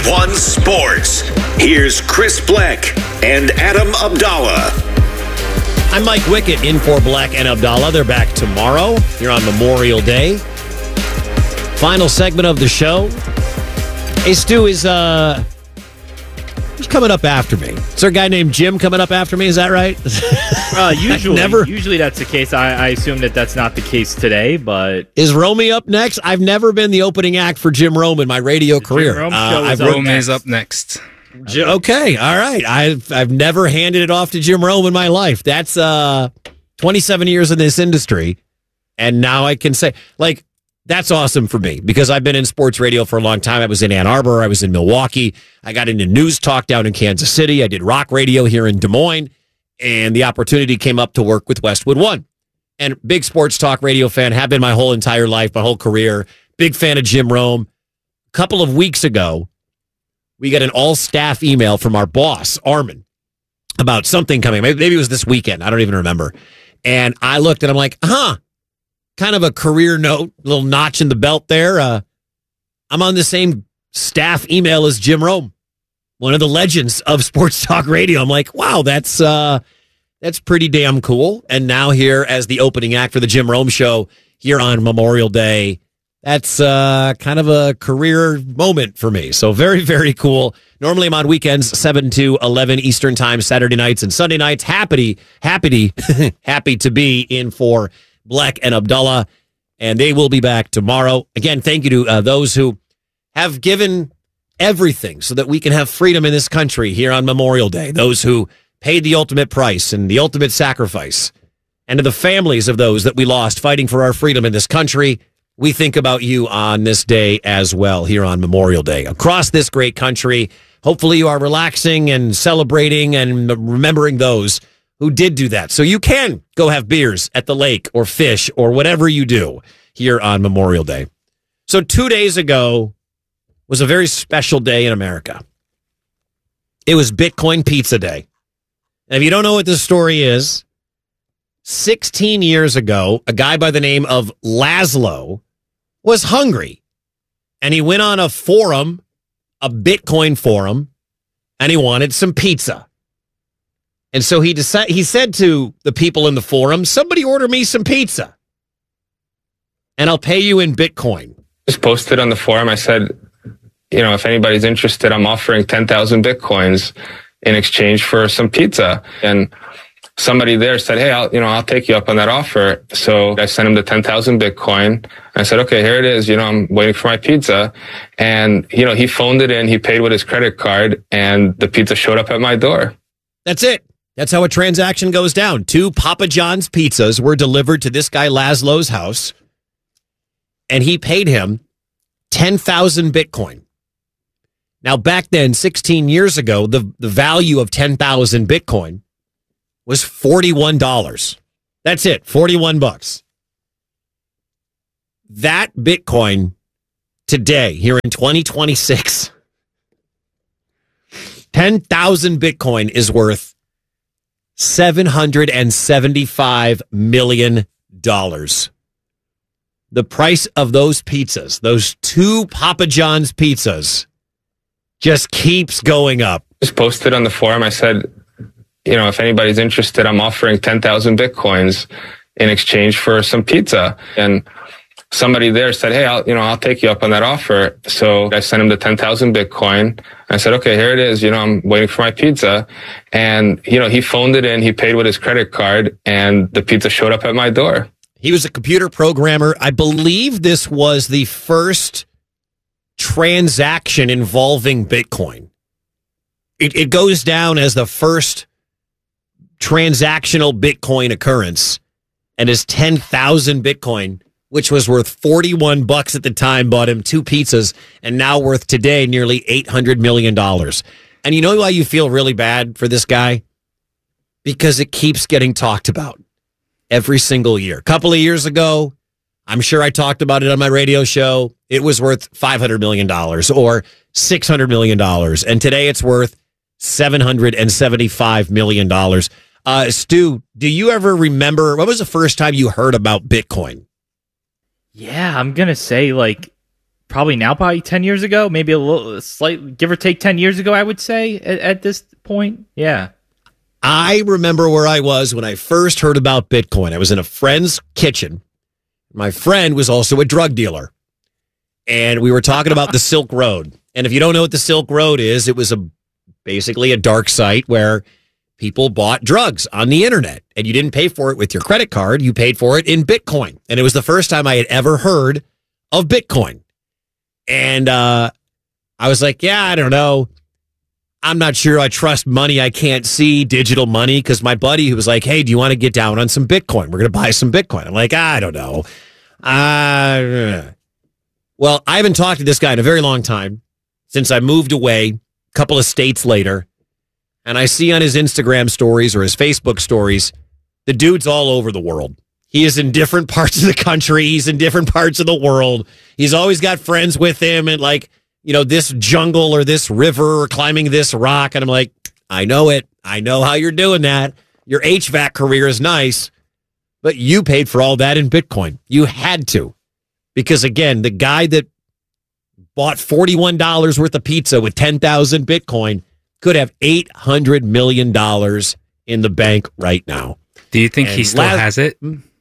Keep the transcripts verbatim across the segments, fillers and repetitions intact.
One Sports. Here's Chris Black and Adam Abdallah. I'm Mike Wickett in for Black and Abdallah. They're back tomorrow. You're on Memorial Day. Final segment of the show. Hey, Stu, is uh, who's coming up after me? Is there a guy named Jim coming up after me? Is that right? Uh, usually, never... usually that's the case. I, I assume that that's not the case today, but is Romy up next? I've never been the opening act for Jim Rome in my radio the career. Jim Rome uh, show is I've Romy's up next. Okay. okay, all right. I've I've never handed it off to Jim Rome in my life. That's uh, twenty-seven years in this industry, and now I can say like that's awesome for me because I've been in sports radio for a long time. I was in Ann Arbor, I was in Milwaukee, I got into news talk down in Kansas City. I did rock radio here in Des Moines. And the opportunity came up to work with Westwood One. And big sports talk radio fan, have been my whole entire life, my whole career. Big fan of Jim Rome. A couple of weeks ago, we got an all-staff email from our boss, Armin, about something coming. Maybe, maybe it was this weekend. I don't even remember. And I looked and I'm like, huh, kind of a career note, little notch in the belt there. Uh, I'm on the same staff email as Jim Rome, one of the legends of sports talk radio. I'm like, wow, that's uh, that's pretty damn cool. And now here as the opening act for the Jim Rome Show here on Memorial Day, that's uh, kind of a career moment for me. So very, very cool. Normally I'm on weekends, seven to eleven Eastern time, Saturday nights and Sunday nights. Happy, happy, happy to be in for Black and Abdallah. And they will be back tomorrow. Again, thank you to uh, those who have given everything so that we can have freedom in this country here on Memorial Day. Those who paid the ultimate price and the ultimate sacrifice. And to the families of those that we lost fighting for our freedom in this country, we think about you on this day as well here on Memorial Day. Across this great country, hopefully you are relaxing and celebrating and remembering those who did do that. So you can go have beers at the lake or fish or whatever you do here on Memorial Day. So two days ago, was a very special day in America. It was Bitcoin Pizza Day. And if you don't know what this story is, sixteen years ago, a guy by the name of Laszlo was hungry. And he went on a forum, a Bitcoin forum, and he wanted some pizza. And so he decided, he said to the people in the forum, somebody order me some pizza. And I'll pay you in Bitcoin. Just posted on the forum, I said, you know, if anybody's interested, I'm offering ten thousand Bitcoins in exchange for some pizza. And somebody there said, hey, I'll, you know, I'll take you up on that offer. So I sent him the ten thousand Bitcoin. I said, okay, here it is. You know, I'm waiting for my pizza. And, you know, he phoned it in. He paid with his credit card and the pizza showed up at my door. That's it. That's how a transaction goes down. Two Papa John's pizzas were delivered to this guy Laszlo's house. And he paid him ten thousand Bitcoin. Now, back then, sixteen years ago, the, the value of ten thousand Bitcoin was forty-one dollars. That's it, forty-one bucks. That Bitcoin today, here in twenty twenty-six, ten thousand Bitcoin is worth seven hundred seventy-five million dollars. The price of those pizzas, those two Papa John's pizzas, just keeps going up. Just posted on the forum. I said, you know, if anybody's interested, I'm offering ten thousand Bitcoins in exchange for some pizza. And somebody there said, hey, I'll, you know, I'll take you up on that offer. So I sent him the ten thousand Bitcoin. I said, okay, here it is. You know, I'm waiting for my pizza. And, you know, he phoned it in. He paid with his credit card and the pizza showed up at my door. He was a computer programmer. I believe this was the first transaction involving Bitcoin. It, it goes down as the first transactional Bitcoin occurrence, and his ten thousand Bitcoin, which was worth forty-one bucks at the time, bought him two pizzas, and now worth today nearly eight hundred million dollars. And you know why you feel really bad for this guy? Because it keeps getting talked about every single year. A couple of years ago, I'm sure I talked about it on my radio show. It was worth five hundred million dollars or six hundred million dollars. And today it's worth seven hundred seventy-five million dollars. Uh, Stu, do you ever remember, what was the first time you heard about Bitcoin? Yeah, I'm going to say like probably now, probably ten years ago, maybe a little slight, give or take ten years ago, I would say at, at this point. Yeah. I remember where I was when I first heard about Bitcoin. I was in a friend's kitchen. My friend was also a drug dealer. And we were talking about the Silk Road. And if you don't know what the Silk Road is, it was a basically a dark site where people bought drugs on the internet. And you didn't pay for it with your credit card. You paid for it in Bitcoin. And it was the first time I had ever heard of Bitcoin. And uh, I was like, yeah, I don't know. I'm not sure I trust money I can't see, digital money, because my buddy who was like, hey, do you want to get down on some Bitcoin? We're going to buy some Bitcoin. I'm like, I don't know. Uh, well, I haven't talked to this guy in a very long time since I moved away a couple of states later. And I see on his Instagram stories or his Facebook stories, the dude's all over the world. He is in different parts of the country. He's in different parts of the world. He's always got friends with him and like, you know, this jungle or this river or climbing this rock. And I'm like, I know it. I know how you're doing that. Your H V A C career is nice, but you paid for all that in Bitcoin. You had to. Because again, the guy that bought forty-one dollars worth of pizza with ten thousand Bitcoin could have eight hundred million dollars in the bank right now. Do you think and he still last, has it?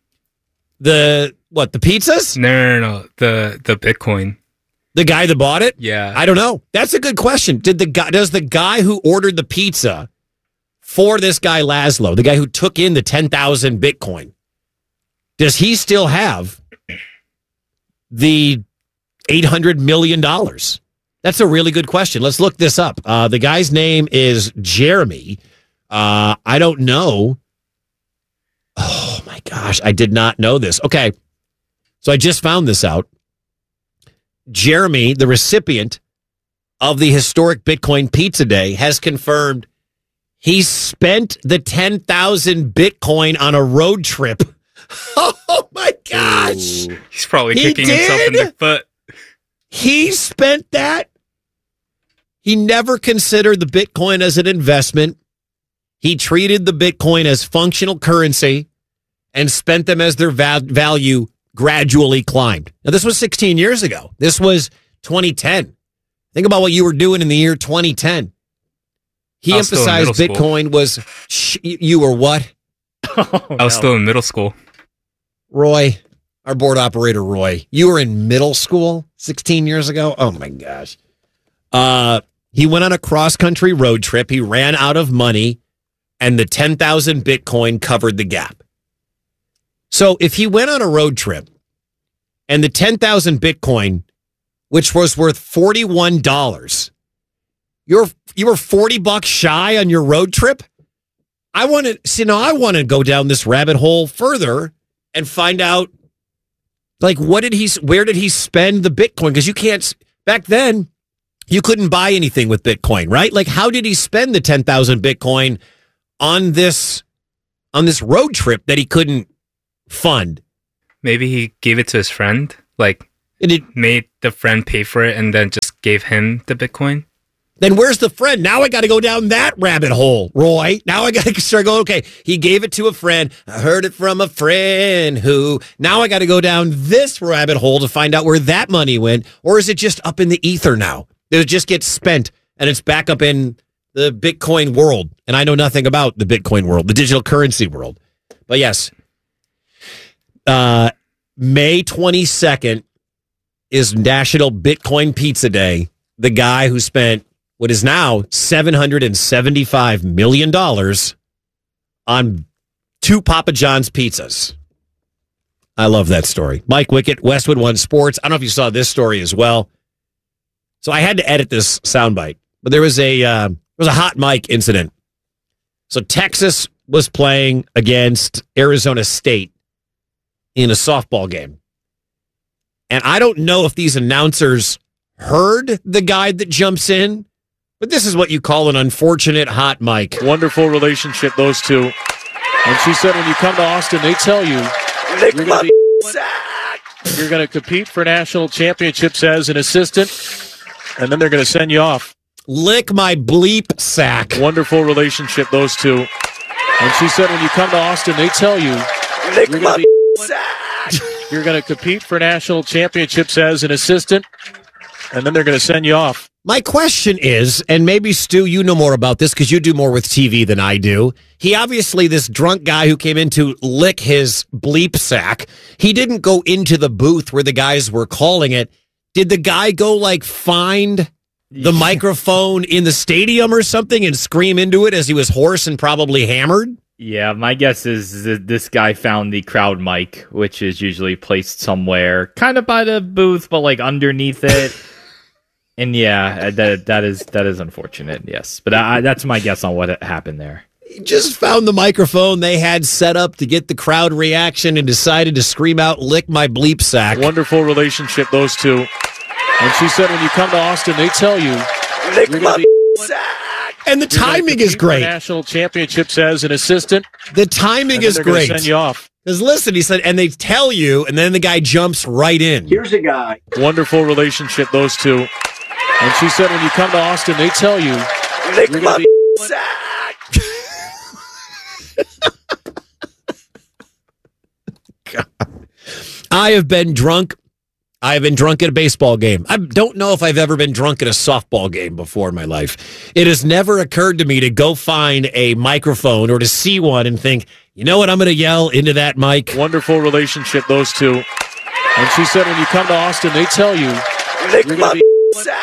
The, what, the pizzas? No, no, no, the, the Bitcoin. The guy that bought it? Yeah. I don't know. That's a good question. Did the guy does the guy who ordered the pizza for this guy Laszlo, the guy who took in the ten thousand Bitcoin, does he still have the eight hundred million dollars? That's a really good question. Let's look this up. Uh, the guy's name is Jeremy. Uh, I don't know. Oh my gosh, I did not know this. Okay. So I just found this out. Jeremy, the recipient of the historic Bitcoin Pizza Day, has confirmed he spent the ten thousand Bitcoin on a road trip. Oh, my gosh. Ooh, he's probably he kicking did? himself in the foot. He spent that. He never considered the Bitcoin as an investment. He treated the Bitcoin as functional currency and spent them as their val- value gradually climbed. Now, this was sixteen years ago. This was twenty ten. Think about what you were doing in the year twenty ten. He emphasized Bitcoin was, sh- you were what? Oh, I was no. still in middle school. Roy, our board operator, Roy, you were in middle school sixteen years ago? Oh, my gosh. Uh, he went on a cross-country road trip. He ran out of money, and the ten thousand Bitcoin covered the gap. So if he went on a road trip and the ten thousand Bitcoin, which was worth forty-one dollars, you're, you were forty bucks shy on your road trip? I want to see now. I want to go down this rabbit hole further and find out, like, what did he, where did he spend the Bitcoin? Because you can't, back then, you couldn't buy anything with Bitcoin, right? Like, how did he spend the ten thousand Bitcoin on this, on this road trip that he couldn't fund? Maybe he gave it to his friend, like and it made the friend pay for it and then just gave him the Bitcoin. Then where's the friend? Now I got to go down that rabbit hole, Roy. Now I got to start going, okay, he gave it to a friend. I heard it from a friend who, now I got to go down this rabbit hole to find out where that money went. Or is it just up in the ether now? It just gets spent and it's back up in the Bitcoin world. And I know nothing about the Bitcoin world, the digital currency world. But yes, uh, May twenty-second is National Bitcoin Pizza Day. The guy who spent what is now seven hundred seventy-five million dollars on two Papa John's pizzas. I love that story. Mike Wickett, Westwood One Sports. I don't know if you saw this story as well. So I had to edit this soundbite, but there was a uh, there was a hot mic incident. So Texas was playing against Arizona State in a softball game. And I don't know if these announcers heard the guy that jumps in, but this is what you call an unfortunate hot mic. Wonderful relationship, those two. And she said when you come to Austin, they tell you you're going to be, you're going to compete for national championships as an assistant, and then they're going to send you off. Lick my bleep sack. Wonderful relationship, those two. And she said when you come to Austin, they tell you Lick you're my going to be sack. You're going to compete for national championships as an assistant, and then they're going to send you off. My question is, and maybe Stu, you know more about this because you do more with T V than I do. He obviously, this drunk guy who came in to lick his bleep sack, he didn't go into the booth where the guys were calling it. Did the guy go like find the microphone in the stadium or something and scream into it as he was hoarse and probably hammered? Yeah, my guess is that this guy found the crowd mic, which is usually placed somewhere kind of by the booth, but like underneath it. And yeah, that that is that is unfortunate. Yes, but I, that's my guess on what happened there. He just found the microphone they had set up to get the crowd reaction and decided to scream out, "Lick my bleep sack." Wonderful relationship, those two. And she said, when you come to Austin, they tell you, "Lick my bleep sack." And the timing is great. National championships as an assistant. The timing is great. Send you off. Because listen, he said, and they tell you, and then the guy jumps right in. Here's a guy. Wonderful relationship, those two. And she said, when you come to Austin, they tell you, "Lick my be- sack." God. I have been drunk. I have been drunk at a baseball game. I don't know if I've ever been drunk at a softball game before in my life. It has never occurred to me to go find a microphone or to see one and think, you know what, I'm going to yell into that mic. Wonderful relationship, those two. And she said, when you come to Austin, they tell you, "Lick my be- sack."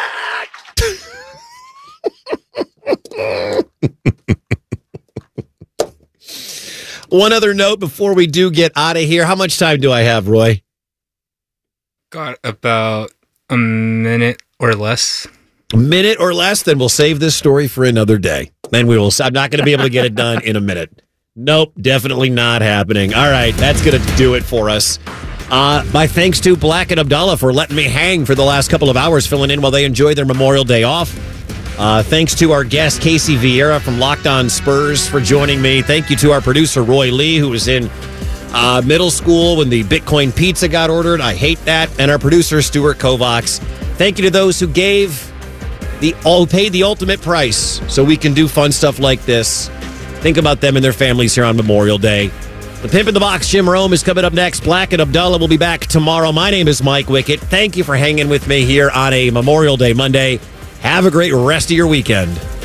One other note before we do get out of here. How much time do I have, Roy? Got about a minute or less. A minute or less, then we'll save this story for another day. Then we will. I'm not going to be able to get it done in a minute. Nope, definitely not happening. All right, that's going to do it for us. Uh, my thanks to Black and Abdallah for letting me hang for the last couple of hours, filling in while they enjoy their Memorial Day off. Uh, thanks to our guest, Casey Vieira from Locked On Spurs, for joining me. Thank you to our producer, Roy Lee, who was in uh, middle school when the Bitcoin pizza got ordered. I hate that. And our producer, Stuart Kovacs. Thank you to those who gave the all paid the ultimate price so we can do fun stuff like this. Think about them and their families here on Memorial Day. The Pimp in the Box, Jim Rome, is coming up next. Black and Abdallah will be back tomorrow. My name is Mike Wickett. Thank you for hanging with me here on a Memorial Day Monday. Have a great rest of your weekend.